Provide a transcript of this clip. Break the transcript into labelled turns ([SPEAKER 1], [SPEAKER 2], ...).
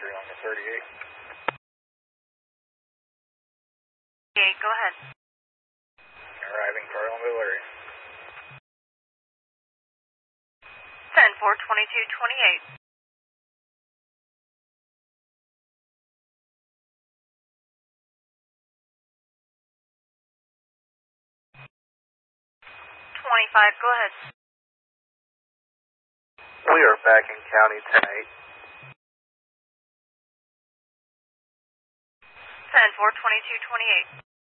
[SPEAKER 1] on the 38.
[SPEAKER 2] Go ahead.
[SPEAKER 1] Arriving car on delivery.
[SPEAKER 2] 10-4-22-28. Go ahead.
[SPEAKER 1] We are back in County 10-8.
[SPEAKER 2] 10-4-22-28.